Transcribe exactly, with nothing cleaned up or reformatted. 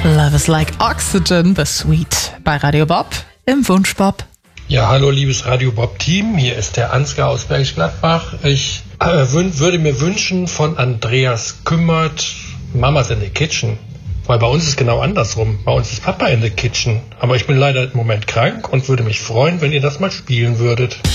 Love is like oxygen, the sweet. Bei Radio Bob im Wunschbob. Ja, hallo liebes Radio Bob Team, hier ist der Ansgar aus Bergisch Gladbach. Ich äh, wün- würde mir wünschen von Andreas Kümmert, Mamas in the Kitchen. Weil bei uns ist genau andersrum. Bei uns ist Papa in the Kitchen. Aber ich bin leider im Moment krank und würde mich freuen, wenn ihr das mal spielen würdet.